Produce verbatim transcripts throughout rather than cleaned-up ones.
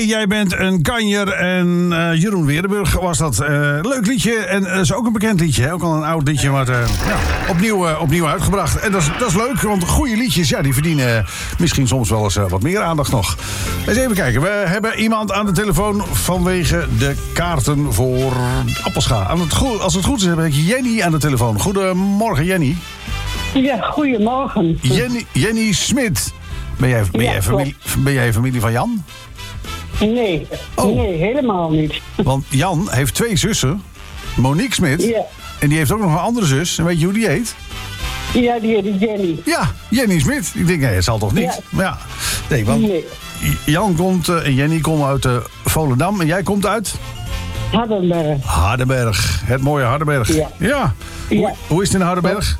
jij bent een kanjer. En uh, Jeroen Weerdenburg was dat. Uh, leuk liedje. En dat uh, is ook een bekend liedje. Hè? Ook al een oud liedje, maar uh, ja, opnieuw, uh, opnieuw uitgebracht. En dat is, dat is leuk, want goede liedjes, ja, die verdienen misschien soms wel eens uh, wat meer aandacht nog. Eens even kijken. We hebben iemand aan de telefoon vanwege de kaarten voor Appelscha. Aan het go- als het goed is, heb ik Jenny aan de telefoon. Goedemorgen, Jenny. Ja, goedemorgen. Jenny, Jenny Smit. Ben jij, ben, ja, jij familie, ben jij familie van Jan? Nee, Oh. nee, helemaal niet. Want Jan heeft twee zussen. Monique Smit. Ja, En die heeft ook nog een andere zus. En weet je hoe die heet? ja die, die Jenny. Ja, Jenny Smit. Ik denk, nee, het zal toch niet? Ja. Maar ja, nee, want Nee, Jan komt uh, en Jenny komt uit uh, Volendam. En jij komt uit Hardenberg. Hardenberg. Het mooie Hardenberg. Ja. ja. Hoe, Ja. hoe is het in Hardenberg?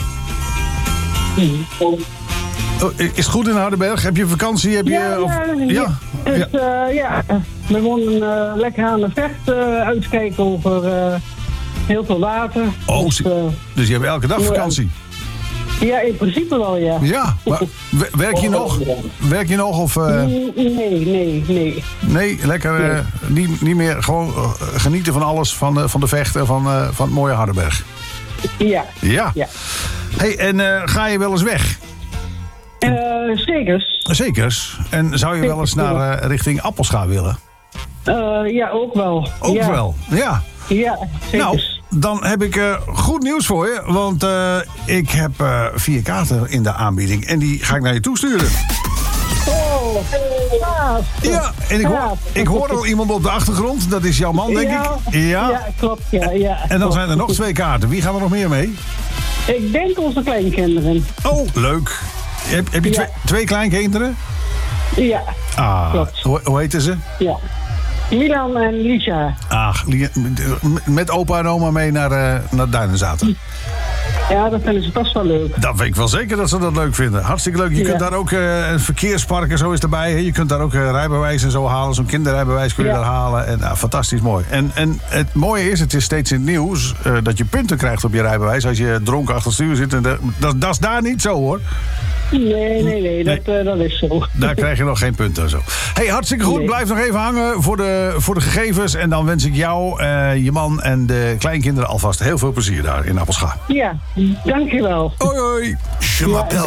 Oh, is het goed in Hardenberg? Heb je vakantie? Heb je, Ja, of, ja, ja. Dus, ja. uh, ja, we wonen uh, lekker aan de vecht, uh, uitkijken over uh, heel veel water. Oh, dus, uh, dus je hebt elke dag vakantie? ja, in principe wel, ja. Ja, maar werk je nog? Werk je nog of... Uh... Nee, nee, nee. Nee, lekker uh, niet, niet meer gewoon uh, genieten van alles, van, uh, van de vechten, van, uh, van het mooie Hardenberg. Ja. Ja. Ja. Hey, en uh, ga je wel eens weg? Uh, zeker. Zekers. En zou je wel eens naar uh, richting Appelscha willen? Uh, ja, ook wel. Ook ja. wel, ja. Ja, zeker. Nou, dan heb ik uh, goed nieuws voor je. Want uh, ik heb uh, vier kaarten in de aanbieding. En die ga ik naar je toesturen. Oh, gaaf. Ja, en ik hoor, ik hoor al iemand op de achtergrond. Dat is jouw man, denk ja, ik. Ja. Ja, klopt. Ja, ja, En dan klopt. zijn er nog twee kaarten. Wie gaan er nog meer mee? Ik denk onze kleinkinderen. Oh, leuk. Heb, heb je Ja. twee, twee kleinkinderen? Ja, Ah, klopt. hoe, hoe heten ze? ja. Milan en Licia. Ach, Lia- met opa en oma mee naar, uh, naar Duinenzaten. Ja, dat vinden ze vast wel leuk. Dat weet ik wel zeker dat ze dat leuk vinden. Hartstikke leuk. Je Ja. kunt daar ook uh, een verkeerspark en zo is erbij. Hè. Je kunt daar ook uh, rijbewijs en zo halen. Zo'n kinderrijbewijs kun je Ja. daar halen. En, uh, fantastisch mooi. En, en het mooie is, het is steeds in het nieuws uh, dat je punten krijgt op je rijbewijs als je dronken achter het stuur zit. En de, dat, dat is daar niet zo, hoor. Nee, nee, nee, dat, uh, dat is zo. Daar krijg je nog geen punten en zo. Hey, hartstikke goed. Nee. Blijf nog even hangen voor de, voor de gegevens. En dan wens ik jou, uh, je man en de kleinkinderen alvast heel veel plezier daar in Appelscha. Ja, dankjewel. Hoi, hoi. Je m'appelle